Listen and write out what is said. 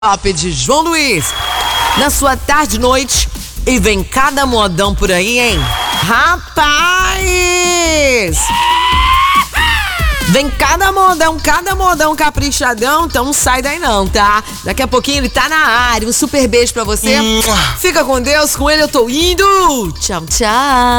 Top de João Luiz, na sua tarde e noite, e vem cada modão por aí, hein? Rapaz! Vem cada modão caprichadão, então não sai daí não, tá? Daqui a pouquinho ele tá na área, um super beijo pra você. Fica com Deus, com ele eu tô indo. Tchau, tchau.